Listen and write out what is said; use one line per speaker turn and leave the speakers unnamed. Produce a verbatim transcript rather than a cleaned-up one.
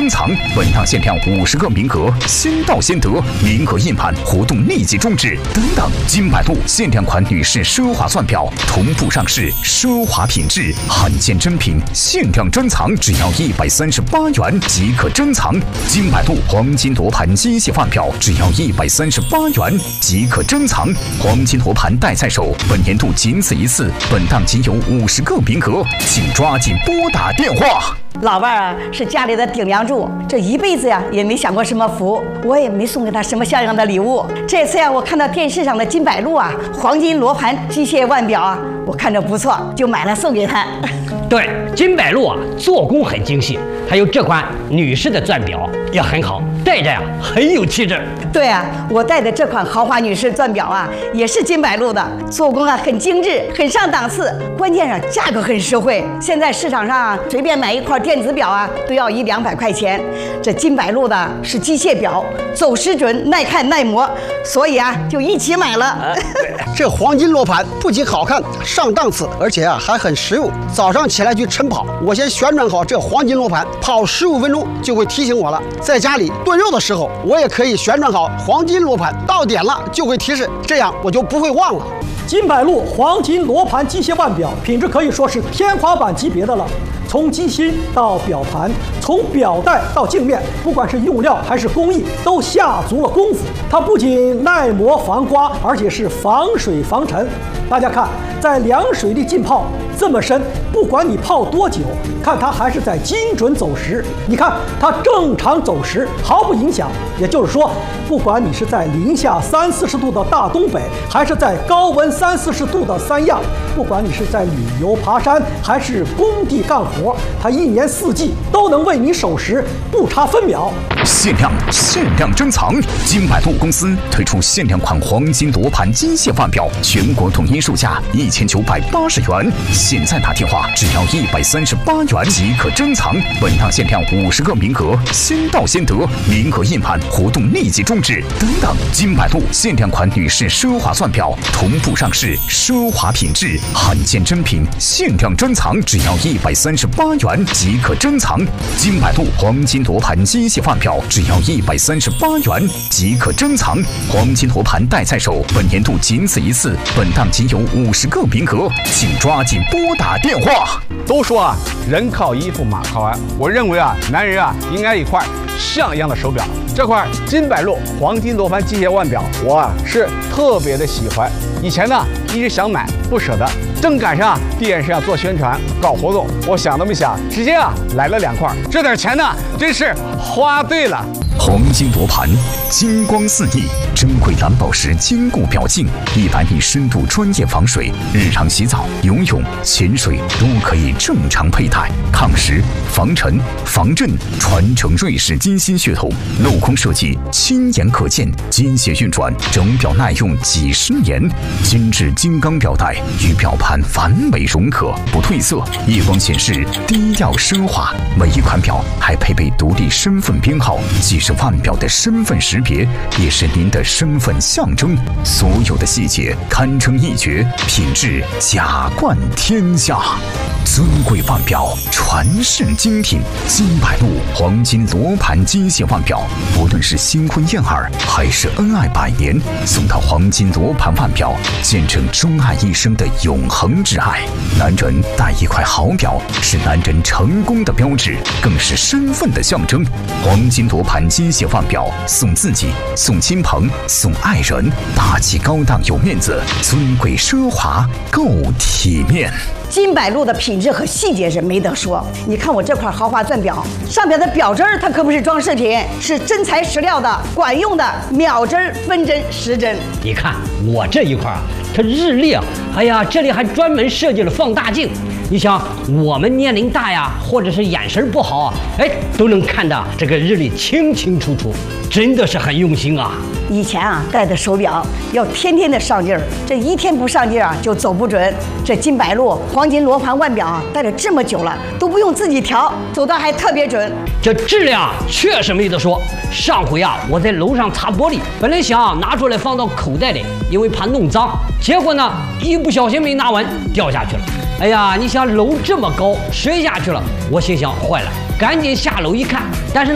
珍藏，本档限量五十个名额，先到先得，名额印盘活动立即终止。等等，金百路限量款女士奢华钻表同步上市，奢华品质，罕见珍品，限量珍藏，只要一百三十八元即可珍藏。金百路黄金罗盘机械腕表只要一百三十八元即可珍藏。黄金罗盘带在手，本年度仅此一次，本档仅有五十个名额，请抓紧拨打电话。
老伴儿啊，是家里的顶梁柱，这一辈子呀也没享过什么福，我也没送给他什么像样的礼物。这次呀，我看到电视上的金百路啊，黄金罗盘机械腕表啊，我看着不错，就买了送给他。
对，金百路啊，做工很精细，还有这款女士的钻表也很好，戴着呀很有气质。
对啊，我戴的这款豪华女士钻表啊，也是金百路的，做工啊很精致，很上档次，关键是价格很实惠。现在市场上啊，随便买一块电子表啊，都要一两百块钱。这金百路的是机械表，走时准，耐看耐磨，所以啊，就一起买了。
这黄金罗盘不仅好看、上档次，而且啊还很实用。早上起来去晨跑，我先旋转好这黄金罗盘，跑十五分钟就会提醒我了。在家里炖肉的时候，我也可以旋转好黄金罗盘，到点了就会提示，这样我就不会忘了。
金百路黄金罗盘机械腕表品质可以说是天花板级别的了，从机芯到表盘，从表带到镜面，不管是用料还是工艺，都下足了功夫。它不仅耐磨防刮，而且是防水防尘。大家看，在凉水里浸泡这么深，不管你泡多久，看它还是在精准走时。你看它正常走时，毫不影响。也就是说，不管你是在零下三四十度的大东北，还是在高温三四十度的三亚，不管你是在旅游爬山，还是工地干活，它一年四季都能为你守时，不差分秒。
限量限量珍藏，金百路公司推出限量款黄金罗盘机械腕表，全国统一售价一千九百八十元，现在打电话只要一百三十八元即可珍藏。本档限量五十个名额，先到先得，名额印盘活动立即终止。等等，金百路限量款女士奢华钻表同步上市，奢华品质，罕见珍品，限量珍藏，只要一百三十八元即可珍藏。金百路黄金罗盘机械腕表只要一百三十八元即可珍藏。黄金罗盘带在手，本年度仅此一次，本档仅有五十个名额，请抓紧拨打电话。
都说啊，人靠衣服，马靠鞍。我认为啊，男人啊应该一块像样的手表。这块金百路黄金罗盘机械腕表，我啊是特别的喜欢。以前呢一直想买，不舍得，正赶上电视上做宣传搞活动，我想都没想，直接啊来了两块。这点钱呢，真是花对了。
黄金罗盘，金光四溢，珍贵蓝宝石坚固表镜，一百米深度专业防水，日常洗澡、游泳、潜水都可以正常佩戴，抗蚀、防尘、防震，传承瑞士金星血统，镂空设计，亲眼可见，机械运转，整表耐用几十年，精致金刚表带与表盘完美融合，不褪色，夜光显示低调奢华。每一款表还配备独立身份编号，既是腕表的身份识别，也是您的身份象征。所有的细节堪称一绝，品质甲冠天下。尊贵腕表，传世精品，金百路黄金罗盘机械腕表，不论是新婚燕尔还是恩爱百年，送到黄金罗盘腕表，见证钟爱一生的永恒挚爱。男人戴一块好表，是男人成功的标志，更是身份的象征。黄金罗盘机械腕表，送自己，送亲朋，送爱人，大气高档有面子，尊贵奢华够体面。
金百路的品质和细节是没得说。你看我这块豪华钻表，上边的表针儿它可不是装饰品，是真材实料的，管用的秒针、分针、时针。
你看我这一块啊，它日历啊，哎呀，这里还专门设计了放大镜。你想，我们年龄大呀，或者是眼神不好啊，哎，都能看到这个日历清清楚楚，真的是很用心啊。
以前啊，戴的手表要天天的上劲儿，这一天不上劲儿啊，就走不准。这金百路黄金罗盘腕表啊，戴了这么久了，都不用自己调，走的还特别准。
这质量确实没得说。上回啊，我在楼上擦玻璃，本来想拿出来放到口袋里，因为怕弄脏，结果呢，一不小心没拿稳，掉下去了。哎呀，你想楼这么高，摔下去了，我心想坏了，赶紧下楼一看，但是呢。